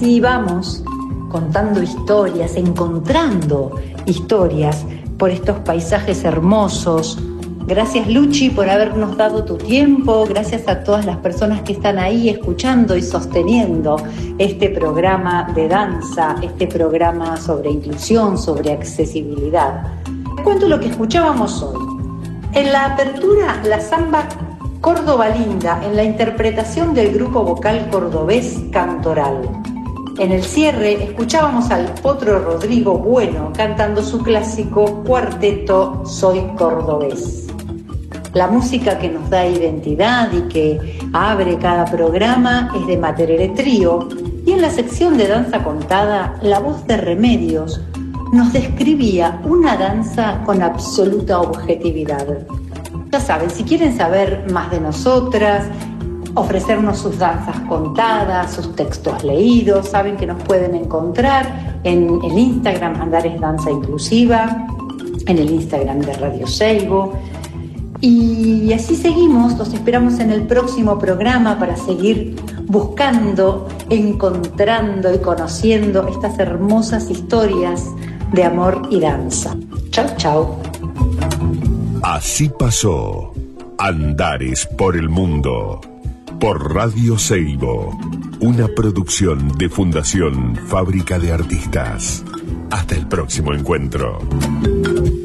Y vamos contando historias, encontrando historias por estos paisajes hermosos. Gracias, Luchi, por habernos dado tu tiempo. Gracias a todas las personas que están ahí escuchando y sosteniendo este programa de danza, este programa sobre inclusión, sobre accesibilidad. Te cuento lo que escuchábamos hoy. En la apertura, la samba Córdoba Linda, en la interpretación del grupo vocal cordobés Cantoral. En el cierre escuchábamos al Potro Rodrigo Bueno cantando su clásico cuarteto Soy Cordobés. La música que nos da identidad y que abre cada programa es de Materere Trío, y en la sección de danza contada, la voz de Remedios nos describía una danza con absoluta objetividad. Ya saben, si quieren saber más de nosotras, ofrecernos sus danzas contadas, sus textos leídos, saben que nos pueden encontrar en el Instagram Andares Danza Inclusiva, en el Instagram de Radio Seibo. Y así seguimos, los esperamos en el próximo programa para seguir buscando, encontrando y conociendo estas hermosas historias de amor y danza. Chau, chau. Así pasó Andares por el Mundo, por Radio Seibo, una producción de Fundación Fábrica de Artistas. Hasta el próximo encuentro.